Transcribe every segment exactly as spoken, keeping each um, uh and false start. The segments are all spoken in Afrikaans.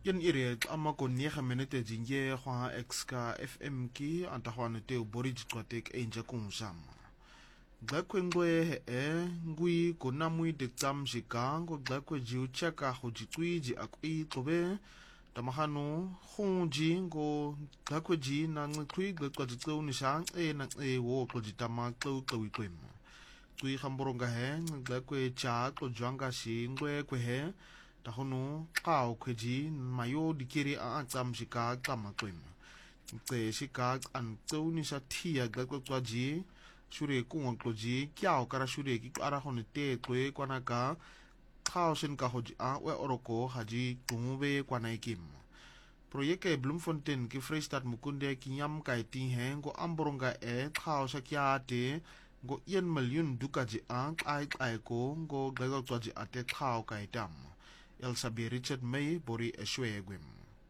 Yen ire ama ko nega minute jinge kwa exka F M ki antahwane te borij kwatek enja kunsam. Glakwe ngwe e ngui ko namui de tsam jikango glakwe jiu chaka ho jitui ji akui tobe tamahano khonji ngo glakwe ji na ngkui glakwe jitsu ni sang e na e wo ko jitama klau klau kwem. Tui hamboronga he glakwe cha ko jwanga shi ngwe kwe he tahono kao kweji mayo dikiri a tsam shika kama kwem tse shika an tsoni sa thia glakwe kwaji shure kungon kloji kyao kara shure ki ara hone te twe kwanaka kao sen ka hoji a we oroko haji kumube kwanaikim Projeke Bloemfontein ki Vrystaat Mukunde ki nyam kai ting he ngo amboronga e kao sa kyate ngo one million dukaji a ai ai ko ngo glakwe kwaji ate kao kai tam Elsabe Richard May bori eswegwem.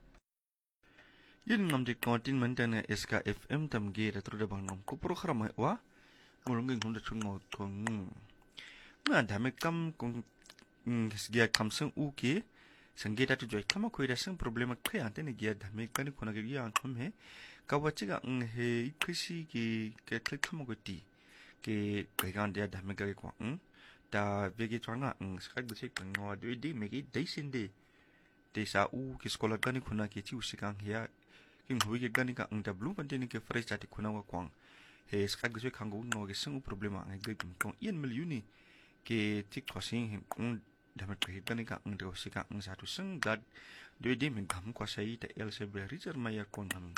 Yun ngam dik kontin mentana S K F M tamge da truda bangnom ko program wa ngulungin hunda chungo tong na dame kam kung sgia kamsang uke sange da tu joy kama ko ida sang problema khe ante ne gia dame kan ko na ge ya thom he kawachiga ng he krishi ki ke click kama ko ti ke kegan dia dame ga ko da vege changa ng skag de chek ngo de de megi de sinde de sa u ki skola gani khuna ki chi usikang hia king hui ge gani ka ng da blue pante ni ke fresh jati khuna wa kwang he skag de chek hangu no ge sung problema ngai ge kum tong yen million ni ke tik khosing him ng da me ke gani ka ng de usikang ng sa tu sung dat de de min kam ko sai te el se bericher maya kon ham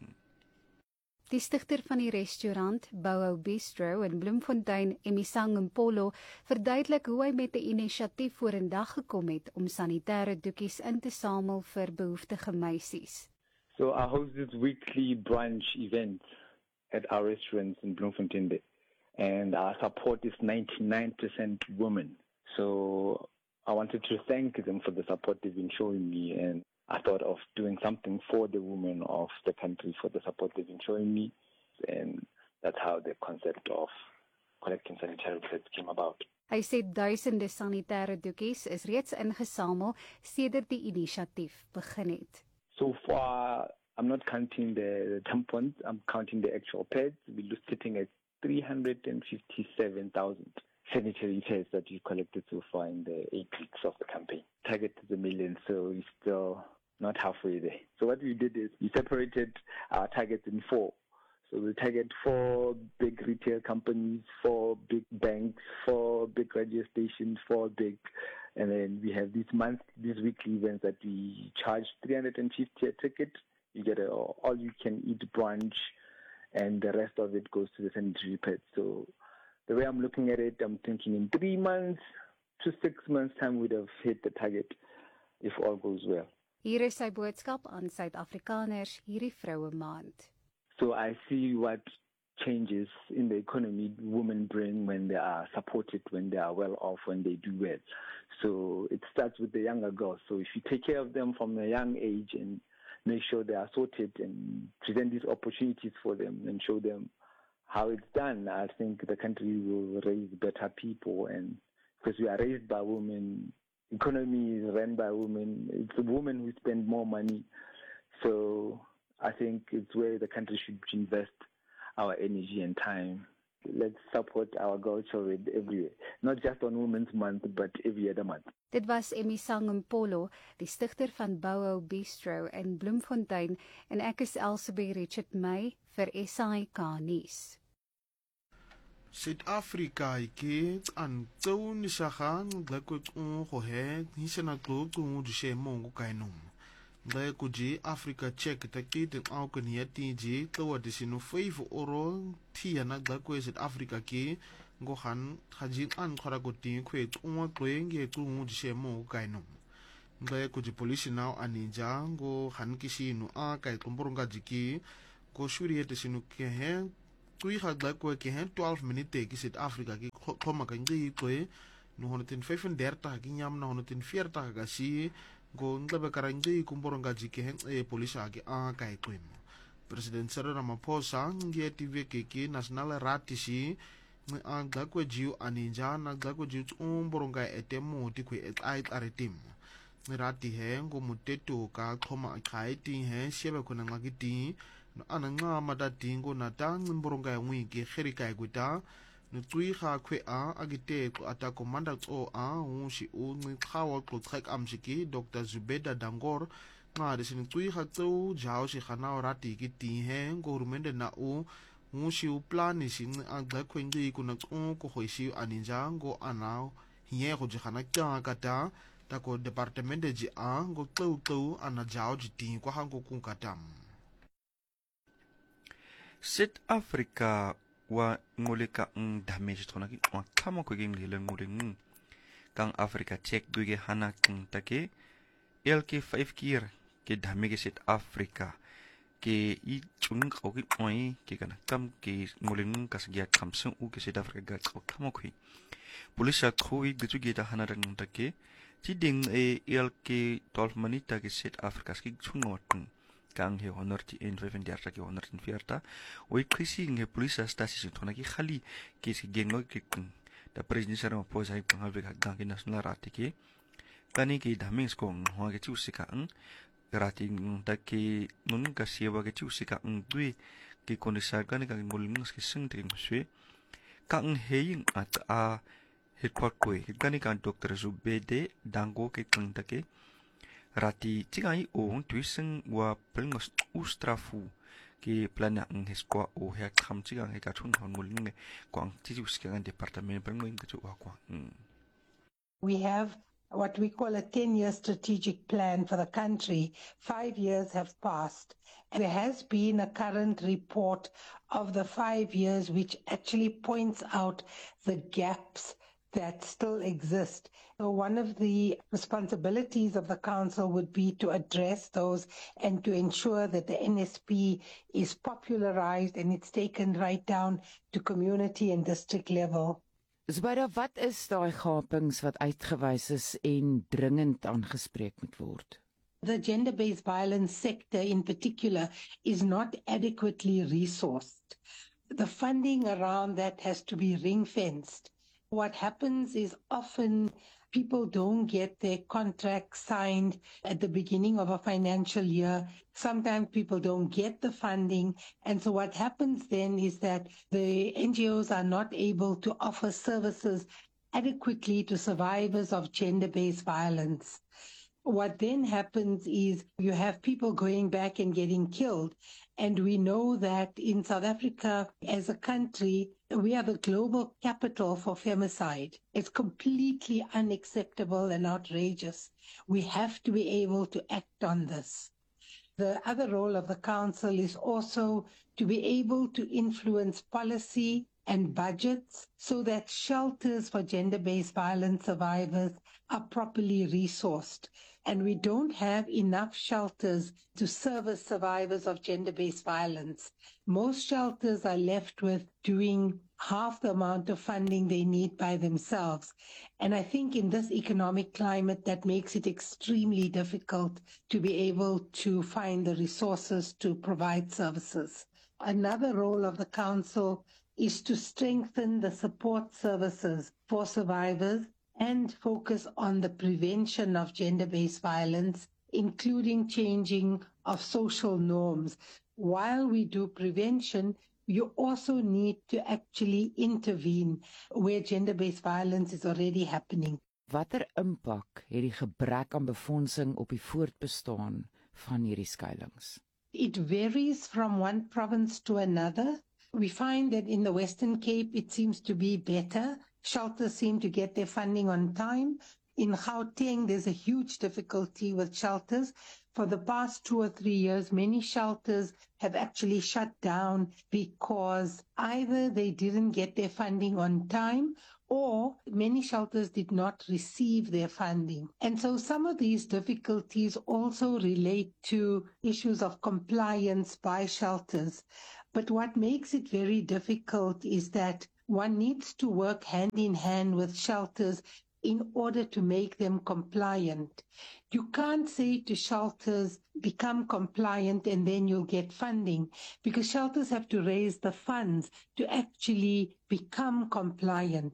Die stigter van die restaurant, Bouhou Bistro in Bloemfontein, Emisang Mpolo, verduidelik hoe hy met 'n inisiatief vorendag gekom het om sanitêre doekies in te samel vir behoeftige meisies. So I host this weekly brunch event at our restaurants in Bloemfontein, and our support is ninety-nine percent women. So I wanted to thank them for the support they've been showing me, and I thought of doing something for the women of the country, for the support they've been showing me, and that's how the concept of collecting sanitary pads came about. Hy sê duisende sanitêre doekies is reeds ingesamel sedert die inisiatief begin het. So far, I'm not counting the, the tampons, I'm counting the actual pads. We're sitting at three hundred fifty-seven thousand sanitary pads that we collected so far in the eight weeks of the campaign. Target is a million, so we're still not halfway there. So what we did is we separated our targets in four. So we target four big retail companies, four big banks, four big radio stations, four big, and then we have these month, these weekly events that we charge three hundred fifty a ticket. You get a all-you-can-eat brunch, and the rest of it goes to the sanitary pads. So the way I'm looking at it, I'm thinking in three months to six months time we'd have hit the target if all goes well. Hier is sy boodskap aan Suid-Afrikaners hierdie vroue maand. So I see what changes in the economy women bring when they are supported, when they are well off, when they do well. So it starts with the younger girls. So if you take care of them from a young age and make sure they are sorted and present these opportunities for them and show them how it's done, I think the country will raise better people. And because we are raised by women, economy is run by women, it's the women who spend more money. So I think it's where the country should invest our energy and time. Let's support our girl children everywhere, not just on Women's Month, but every other month. Dit was Emisang Mpolo, die stigter van Bouhou Bistro in Bloemfontein, en ek is Elsabe Richard May vir S I K nuus. Suid-Afrika ke an tsoni shagang glakwe go he hisena tlo tlo di she mongo kainom. Ngaya kuji Africa check takti ten au kania tiji tlo di sinu five oro tia na glakwe Suid-Afrika ke ngo han haji an khara go ti khwe tlo kwe nge tlo di she mongo kainom. Ngaya kuji police now aninja ngo han kisinu a kai tomboronga jiki go shuri ete sinu ke he Tui had like work in twelve minutes ki South Africa ki koma ka ngi kwe no one thirty-five ki nyam na one forty ka si go ngabe karangi kumboronga jike hen e police agi a kai kwem President Cyril Ramaphosa ngi T V ke ki national ratisi ngi a gakwe jiu aninja na gakwe jiu umboronga etemo ti kwe et ai aretim ngirati he ngomuteto ka xhoma aqhaiti he shebe khona ngakiti no ananqama tadingo natanci mboronga yangwiki kherika ikwita nucwiha khwe a agiteqo atakomanda co a unshi uncixhawa xoxhek amshiki Dr Zubeda Dangor nqadi sinicwiha ceu jawo shihanaw rati kiti he ngorumende na u ngushi uplani shinci agxekhwenci kunacu kuhweshi aninja ngo anaw hinyego jihana kata tako departemente ji a ngo ceu ceu ana jawo jiti kwa hango kunkatam South Africa wa ngoleka ng damage to naki wa kama ko ging lele ngoleng kang Africa check duge hana king take L K five kir ke damage South Africa ke i chung ko ki oi ke kana kam ke ngoleng ka sgia kamsung u ke South Africa ga ko kama ko police at khoi de tuge da hana rang take ti ding e L K twelve manita ke South Africa ski chung ngoteng kang he honderdéén vijfendertig ke honderdveertig oi krisi nge police station tona ki khali ke si gengo ke da president sara po sai pang ha ga ga ke national rati ke kani ke damings ko ho ke chu sika ang rati da ke nun ka siwa ke chu sika ang dui ke konisa kani ka ngol ngs ke sing te ngwe kang heing at a he kwat ko kani kan Dr Zubeda Dangor ke kang ta ke rati tigai o tuiseng wa pelngos ustrafu ke plana ang heskwa o he kham tigang he ka thun hon ngulnge kwang ti us ke department pelngoi ke chu wa kwa We have what we call a ten-year strategic plan for the country. Five years have passed. And there has been a current report of the five years which actually points out the gaps that still exist. So one of the responsibilities of the council would be to address those and to ensure that the N S P is popularized and it's taken right down to community and district level. Zubeda, wat is daai gapings wat uitgewys is en dringend aangespreek moet word? The gender-based violence sector in particular is not adequately resourced. The funding around that has to be ring-fenced. What happens is often people don't get their contract signed at the beginning of a financial year. Sometimes people don't get the funding. And so what happens then is that the N G Os are not able to offer services adequately to survivors of gender-based violence. What then happens is you have people going back and getting killed. And we know that in South Africa, as a country, we are the global capital for femicide. It's completely unacceptable and outrageous. We have to be able to act on this. The other role of the council is also to be able to influence policy and budgets so that shelters for gender-based violence survivors are properly resourced. And we don't have enough shelters to service survivors of gender-based violence. Most shelters are left with doing half the amount of funding they need by themselves. And I think in this economic climate, that makes it extremely difficult to be able to find the resources to provide services. Another role of the council is to strengthen the support services for survivors and focus on the prevention of gender-based violence, including changing of social norms. While we do prevention, you also need to actually intervene where gender-based violence is already happening. Watter impak het die gebrek aan befondsing op die voortbestaan van hierdie skuilings? It varies from one province to another. We find that in the Western Cape, it seems to be better. Shelters seem to get their funding on time. In Gauteng, there's a huge difficulty with shelters. For the past two or three years, many shelters have actually shut down because either they didn't get their funding on time or many shelters did not receive their funding. And so some of these difficulties also relate to issues of compliance by shelters. But what makes it very difficult is that one needs to work hand in hand with shelters in order to make them compliant. You can't say to shelters, become compliant and then you'll get funding, because shelters have to raise the funds to actually become compliant.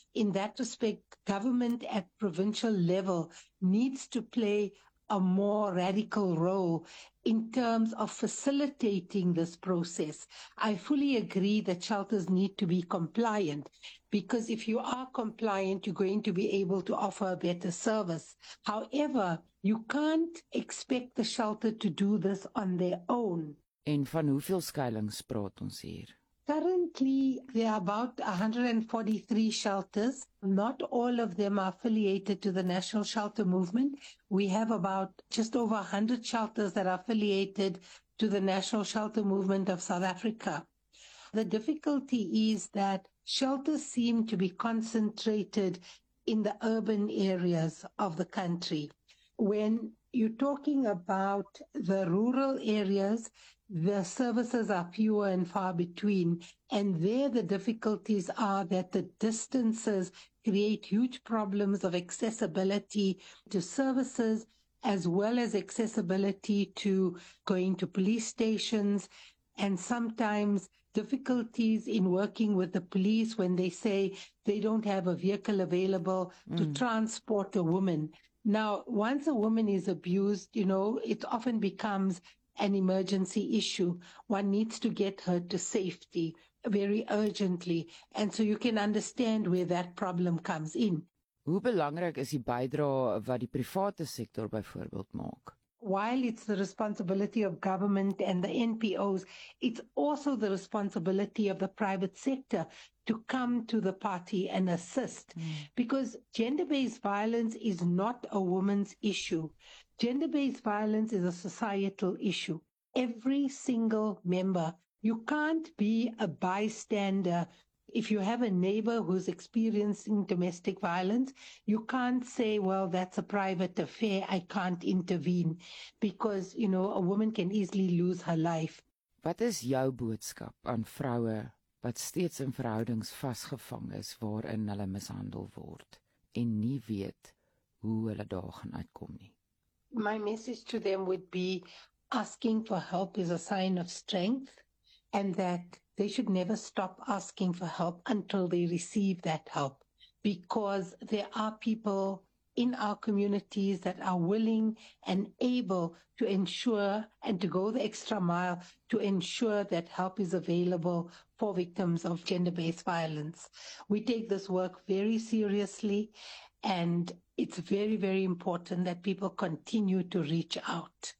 in that respect, government at provincial level needs to play a more radical role in terms of facilitating this process. I fully agree that shelters need to be compliant, because if you are compliant, you're going to be able to offer a better service. However, you can't expect the shelter to do this on their own. En van hoeveel skuilings praat ons hier? Currently, there are about one hundred forty-three shelters. Not all of them are affiliated to the National Shelter Movement. We have about just over one hundred shelters that are affiliated to the National Shelter Movement of South Africa. The difficulty is that shelters seem to be concentrated in the urban areas of the country. When you're talking about the rural areas, the services are fewer and far between, and there the difficulties are that the distances create huge problems of accessibility to services, as well as accessibility to going to police stations, and sometimes difficulties in working with the police when they say they don't have a vehicle available mm. to transport a woman. Now, once a woman is abused, you know, it often becomes an emergency issue. One needs to get her to safety very urgently. And so you can understand where that problem comes in. Hoe belangrik is die bydrae wat die private sektor byvoorbeeld maak? While it's the responsibility of government and the N P Os, it's also the responsibility of the private sector to come to the party and assist. Mm. Because gender-based violence is not a woman's issue. Gender-based violence is a societal issue. Every single member, you can't be a bystander. If you have a neighbor who's experiencing domestic violence, you can't say, well, that's a private affair, I can't intervene, because, you know, a woman can easily lose her life. Wat is jou boodskap aan vroue wat steeds in verhoudings vasgevang is waarin hulle mishandel word en nie weet hoe hulle daar gaan uitkom nie? My message to them would be asking for help is a sign of strength, and that they should never stop asking for help until they receive that help, because there are people in our communities that are willing and able to ensure and to go the extra mile to ensure that help is available for victims of gender-based violence. We take this work very seriously, and it's very, very important that people continue to reach out.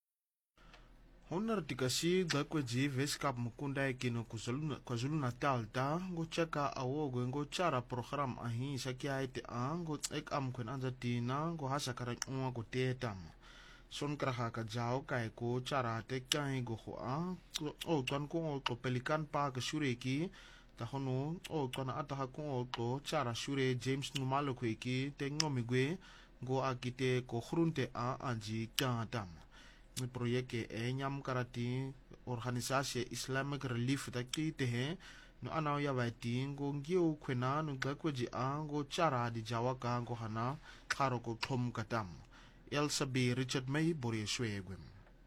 Honar tikasi gakweji Weskaap mukunda ekino KwaZulu Natal ta ngo cheka awogo ngo chara program ahi sakia ite ango ek amkwen anzatina ngo hasakara ngwa go tetam son kraha ka jao kai ko chara te kai go ho a o twan ko o pelikan pa ka shureki ta hono o twan ata ko o chara shure James Numalo ko iki te ngomigwe ngo akite ko grunte a aji katam. Het project e nyam karati organisatie Islamic Relief taki tehe no anao ya baiti ngo ngio kwena no gakweji ango chara di jawaka ngo hana kharo ko thom katam Elsabe Richard May bore swegwem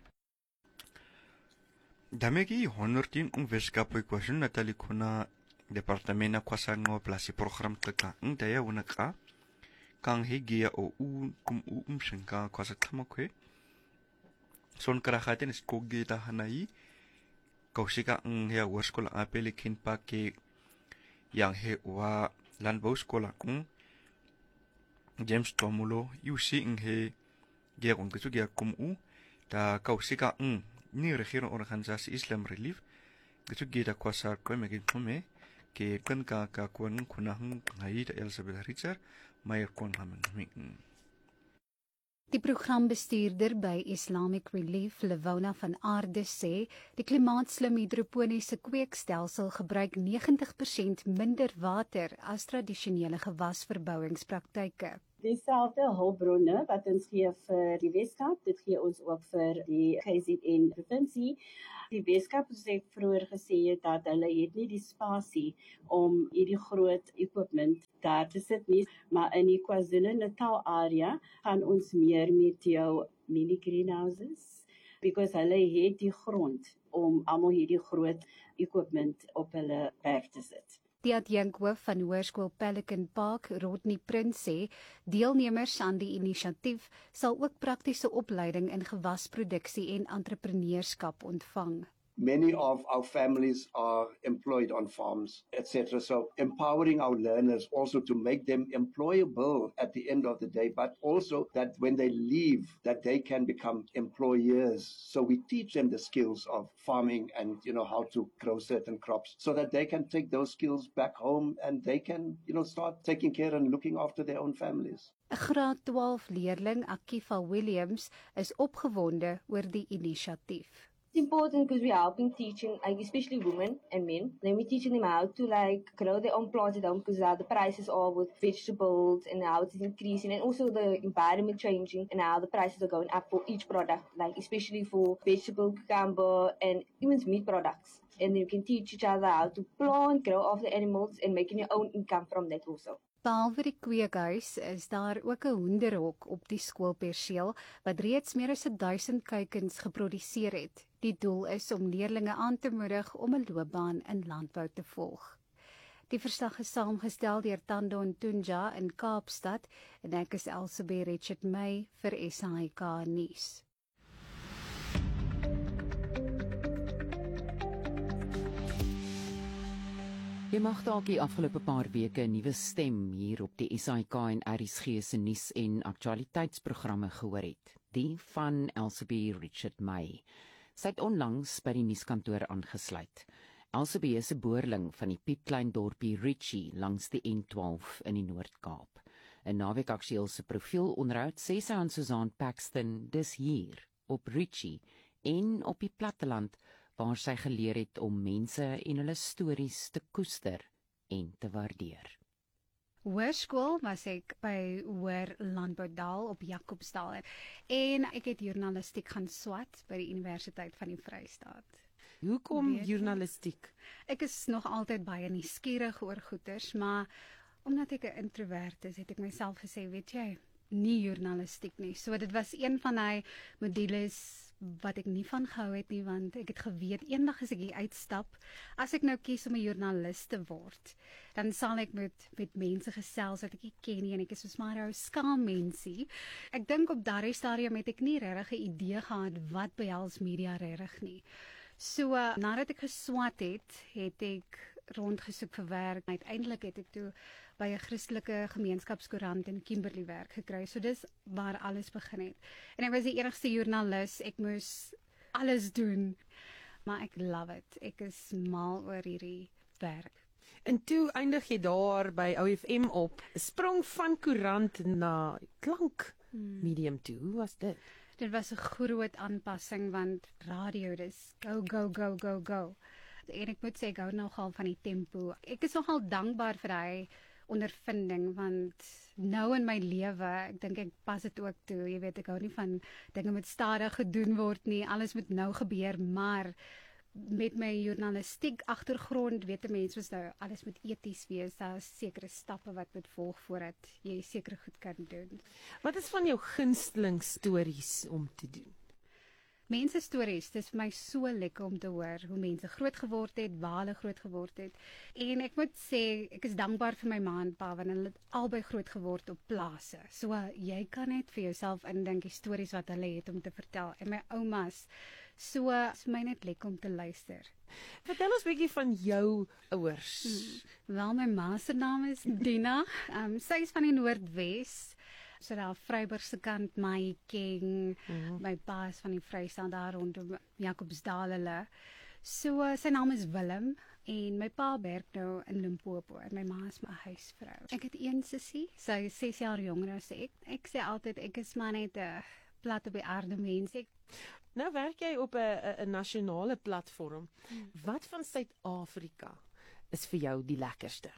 Damegi honortin un Weskaap kwashin natali kuna departamena kwasango plasi program taka ndaya unaka kang hegia o u kum u umshenka kwasa tamakwe son karahaten skogi ta hanai kausika ang hea waskola apeli kinpa ke yang he wa landbou skola kung James Tomulo yusi ng he gia kung kisu gia kumu ta kausika ang ni regering organisasi Islam Relief kisu gia ta kwasa ko megin kume ke kan ka ka kun kunahang ngai ta Elizabeth Richard Meyer kon hamen mi. Die programbestuurder by Islamic Relief, Levona van Aarde, sê die klimaatslim hidroponiese kweekstelsel gebruik negentig persent minder water as tradisionele gewasverbouingspraktyke. Dieselfde hulpbronne wat ons gee vir die Weskaap, dit gee ons ook vir die K Z N provinsie. Die Weskaap sê vroeër gesê het dat hulle het nie die spasie om hierdie groot equipment daar te sit nie, maar in die KwaZulu-Natal area gaan ons meer met jou mini greenhouses, because hulle het die grond om almal hierdie groot equipment op hulle werf te sit. Die adjunkhoof van Hoërskool Pelican Park, Rodney Prins, sê deelnemers aan die inisiatief sal ook praktiese opleiding in gewasproduksie en entrepreneurskap ontvang. Many of our families are employed on farms, et cetera. So empowering our learners also to make them employable at the end of the day, but also that when they leave, that they can become employers. So we teach them the skills of farming and, you know, how to grow certain crops so that they can take those skills back home and they can, you know, start taking care and looking after their own families. 'n Graad twaalf leerling, Akifa Williams, is opgewonde oor die inisiatief. It's important because we're helping teaching, like, especially women and men. Then we're teaching them how to like grow their own plants at home because uh, the prices are with vegetables and how it's increasing, and also the environment changing and how the prices are going up for each product, like especially for vegetable, cucumber, and even meat products. And then you can teach each other how to plant, grow off the animals, and making your own income from that also. Behalwe die kweekhuis is daar ook 'n hoenderhok op die skoolperseel wat reeds meer as duisend kuikens geproduseer het. Die doel is om leerlinge aan te moedig om 'n loopbaan in landbou te volg. Die verslag is saamgestel deur Tando Ntunja in Kaapstad en ek is Elsabie Richard May vir S A I K nuus. Jy mag dalk die afgelope paar weke 'n nuwe stem hier op die S A I K en R S G se nuus en aktualiteitsprogramme gehoor het. Die van Elsabie Richard May. Sy het onlangs by die nuuskantoor aangesluit. Elsabie is 'n boerling van die piepklein dorpie Richie langs die N twaalf in die Noord-Kaap. 'n Naweek aktueel se profielonderhoud sê sy aan Susan Paxton dis hier op Richie en op die platteland waar sy geleer het om mense en hulle stories te koester en te waardeer. Hoërskool was ek by Hoër Landboudaal op Jacobsdal en ek het journalistiek gaan swat by die Universiteit van die Vrystaat. Hoekom journalistiek? Ek is nog altyd baie nuuskierig oor goeters, maar omdat ek 'n introvert is, het ek myself gesê, weet jy, nie journalistiek nie. So dit was een van die modules wat ek nie van gehou het nie, want ek het geweet, eendag as ek hier uitstap, as ek nou kies om 'n joernalis te word, dan sal ek met, met mense gesels wat ek nie ken nie, en ek is soos maar 'n skaam mensie. Ek dink op daardie stadium het ek nie regtig 'n idee gehad wat behels media regtig nie. So, uh, nadat ek geswat het, het ek rondgesoek vir werk. Uiteindelik het ek toe by 'n Christelike gemeenskapskoerant in Kimberley werk gekry. So dis waar alles begin het. En ek was die enigste joernalis. Ek moes alles doen. Maar ek love it. Ek is mal oor hierdie werk. En toe eindig jy daar by O F M op. Sprong van koerant na klank hmm. medium toe. Hoe was dit? Dit was 'n groot aanpassing, want radio, dis go, go, go, go, go. En ek moet sê, ek hou nogal van die tempo. Ek is nogal dankbaar vir die ondervinding, want nou in my lewe, ek dink ek pas dit ook toe, jy weet, ek hou nie van dinge met stadig gedoen word nie, alles moet nou gebeur, maar met my journalistiek agtergrond, weet 'n mens, soos nou, alles moet eties wees, daar is sekere stappe wat moet volg voordat jy sekere goed kan doen. Wat is van jou gunsteling stories om te doen? Mense stories, dis vir my so lekker om te hoor hoe mense groot geword het, waar hulle groot geword het. En ek moet sê, ek is dankbaar vir my ma en pa, want hulle het albei groot geword op plase. So jy kan net vir jouself indink die stories wat hulle het om te vertel. En my oumas, so is my net lekker om te luister. Vertel ons 'n bietjie van jou ouers. Hmm. Wel, my ma se naam is Dina. Um, sy is van die Noordwes. So daar Vryburg se kant, my king, mm-hmm. my pa is van die Vrystaat daar rondom Jacobsdal hulle. So uh, sy naam is Willem en my pa werk nou in Limpopo en my ma is my huisvrou. Ek het een sussie, sy is ses jaar jonger as ek. Ek sê altyd ek is maar net 'n uh, plat op die aarde mens. Ek... Nou werk jy op 'n 'n nasionale platform. Hmm. Wat van Suid-Afrika is vir jou die lekkerste?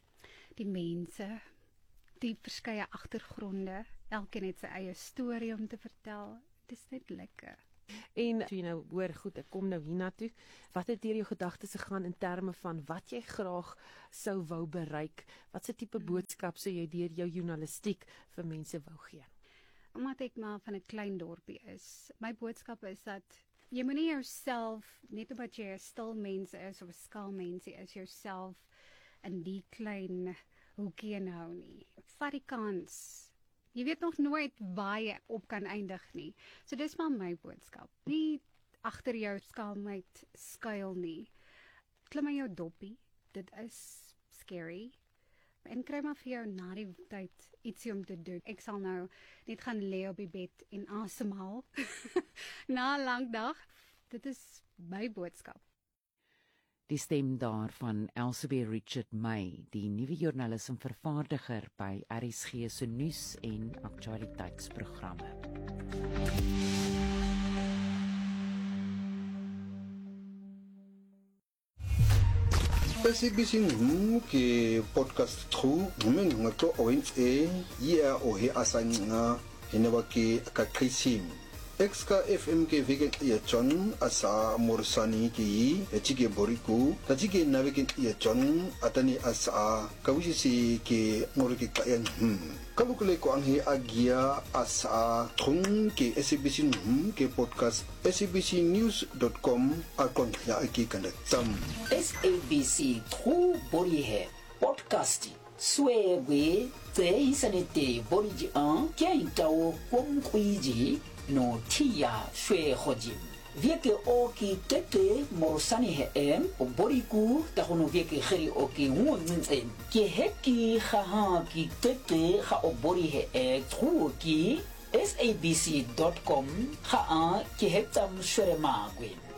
Die mense, die verskeie agtergronde, elkeen het sy eie storie om te vertel. Dit is net lekker. En toe jy nou hoor, goed, ek kom nou hiernatoe, wat het deur jou gedagtes gegaan in terme van wat jy graag sou wou bereik? Wat se tipe boodskap sou jy deur jou journalistiek vir mense wou gee? Omdat ek maar van 'n klein dorpie is, my boodskap is dat jy moenie jouself, net omdat jy 'n stil mens is of 'n skaal mens is, jouself in die klein hoekie inhou nie. Vat die kans. Jy weet nog nooit waar jy op kan eindig nie. So dis maar my boodskap. Nie agter jou skaamheid skuil nie. Klim aan jou doppie. Dit is scary. En kry maar vir jou na die tyd ietsie om te doen. Ek sal nou net gaan lê op die bed en asemhaal na 'n lang dag. Dit is my boodskap. Die stem daar van Elsabie Richard May, die nuwe joernalis en vervaardiger by R S G se nuus en aktualiteitsprogramme. S A B C News ke podcast true ngomeng ngato owens e ya o he asanga hinaba ke kakrisim Exka F M ke veke ya John asa morsani ki etike boriku tajike naveke ya John atani asa kawisi ke ngorike kayan hmm kalukule ko ang he agia asa thung ke S A B C News ke podcast S A B C news dot com akon ya aki kandatam S A B C True Bori He Podcast Swegwe Te Isanete Boriji An Kia Intao Kwong Kwiji No Tia Shwe Hojim Vieke Oki Tete Morsani He Em Boriku Tahono Vieke Heri Oki Wunzen Ki Heki Haha Ki Tete Ha Obori He E True Ki S A B C dot com Ha Ki Heptam Shwe Magwin